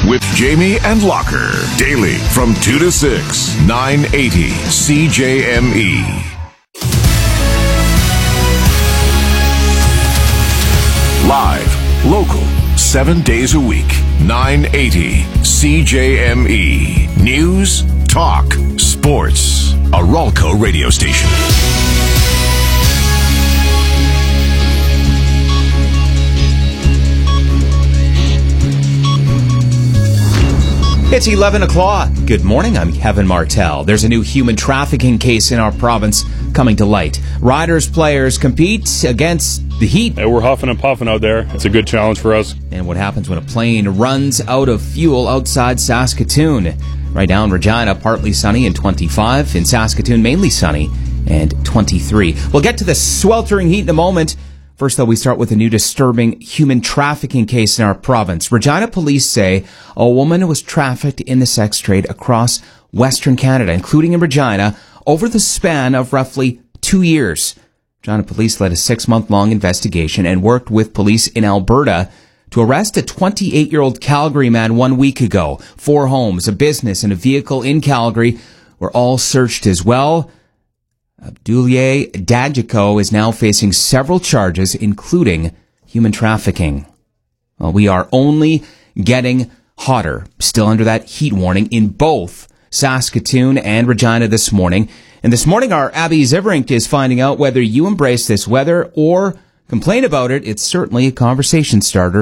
with Jamie and Locker. Daily from 2 to 6, 980 CJME. Live, local, 7 days a week, 980 CJME. News, talk, sports. A Ralco radio station. It's 11 o'clock. Good morning, I'm Kevin Martell. There's a new human trafficking case in our province coming to light. Riders, players compete against the heat. We're huffing and puffing out there. It's a good challenge for us. And what happens when a plane runs out of fuel outside Saskatoon? Right now in Regina, partly sunny and 25. In Saskatoon, mainly sunny and 23. We'll get to the sweltering heat in a moment. First, though, we start with a new disturbing human trafficking case in our province. Regina police say a woman was trafficked in the sex trade across Western Canada, including in Regina, over the span of roughly 2 years. Regina police led a 6-month-long investigation and worked with police in Alberta to arrest a 28-year-old Calgary man 1 week ago. 4 homes, a business, and a vehicle in Calgary were all searched as well. Abdulye Dadjiko is now facing several charges, including human trafficking. Well, we are only getting hotter, still under that heat warning in both Saskatoon and Regina this morning. And this morning, our Abby Ziverink is finding out whether you embrace this weather or complain about it. It's certainly a conversation starter.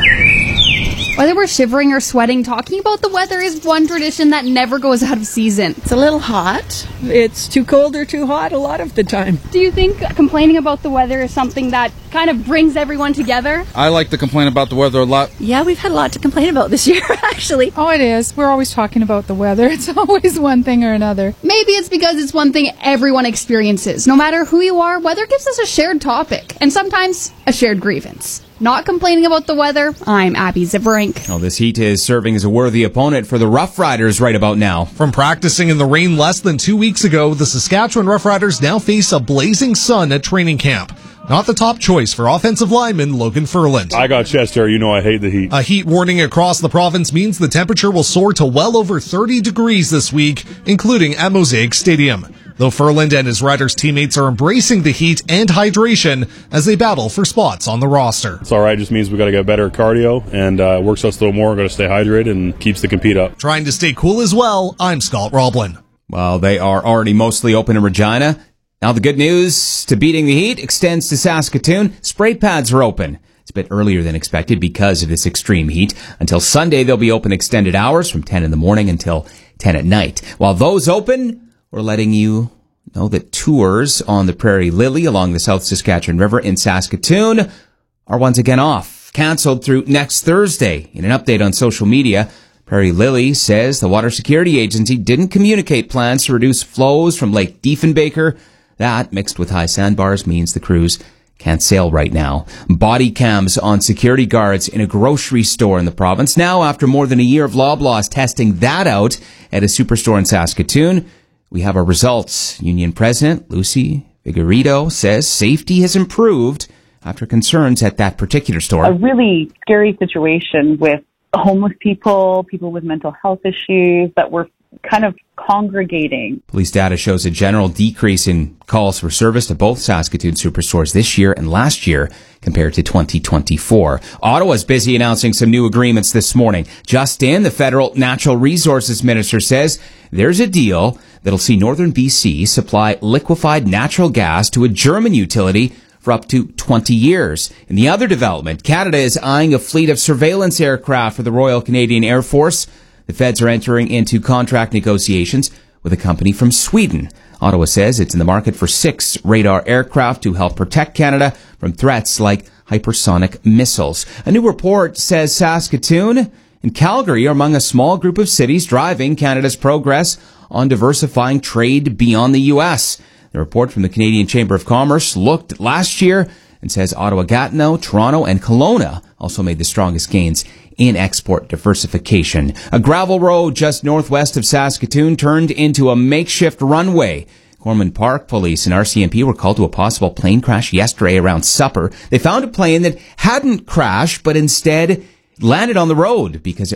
Whether we're shivering or sweating, talking about the weather is one tradition that never goes out of season. It's a little hot. It's too cold or too hot a lot of the time. Do you think complaining about the weather is something that kind of brings everyone together? I like to complain about the weather a lot. Yeah, we've had a lot to complain about this year, actually. Oh, it is. We're always talking about the weather. It's always one thing or another. Maybe it's because it's one thing everyone experiences. No matter who you are, weather gives us a shared topic, and sometimes a shared grievance. Not complaining about the weather, I'm Abby Ziverink. Well, this heat is serving as a worthy opponent for the Rough Riders right about now. From practicing in the rain less than 2 weeks ago, the Saskatchewan Rough Riders now face a blazing sun at training camp. Not the top choice for offensive lineman Logan Furland. I got chest hair. You know I hate the heat. A heat warning across the province means the temperature will soar to well over 30 degrees this week, including at Mosaic Stadium. Though Furland and his Riders teammates are embracing the heat and hydration as they battle for spots on the roster. It's all right. It just means we got to get better cardio and works us a little more. Got to stay hydrated and keeps the compete up. Trying to stay cool as well, I'm Scott Roblin. Well, they are already mostly open in Regina. Now the good news to beating the heat extends to Saskatoon. Spray pads are open. It's a bit earlier than expected because of this extreme heat. Until Sunday, they'll be open extended hours from 10 in the morning until 10 at night. While those open, we're letting you know that tours on the Prairie Lily along the South Saskatchewan River in Saskatoon are once again off, canceled through next Thursday. In an update on social media, Prairie Lily says the Water Security Agency didn't communicate plans to reduce flows from Lake Diefenbaker. That, mixed with high sandbars, means the crews can't sail right now. Body cams on security guards in a grocery store in the province. Now, after more than a year of Loblaws testing that out at a superstore in Saskatoon, we have our results. Union President Lucy Figueredo says safety has improved after concerns at that particular store. A really scary situation with homeless people, people with mental health issues that were kind of congregating. Police data shows a general decrease in calls for service to both Saskatoon superstores this year and last year compared to 2024. Ottawa's busy announcing some new agreements this morning. Just in, the federal natural resources minister says there's a deal that'll see northern BC supply liquefied natural gas to a German utility for up to 20 years. In the other development, Canada is eyeing a fleet of surveillance aircraft for the Royal Canadian Air Force. The feds are entering into contract negotiations with a company from Sweden. Ottawa says it's in the market for 6 radar aircraft to help protect Canada from threats like hypersonic missiles. A new report says Saskatoon and Calgary are among a small group of cities driving Canada's progress on diversifying trade beyond the U.S. The report from the Canadian Chamber of Commerce looked last year and says Ottawa-Gatineau, Toronto, and Kelowna also made the strongest gains in export diversification. A gravel road just northwest of Saskatoon turned into a makeshift runway. Corman Park police and RCMP were called to a possible plane crash yesterday around supper. They found a plane that hadn't crashed, but instead landed on the road because it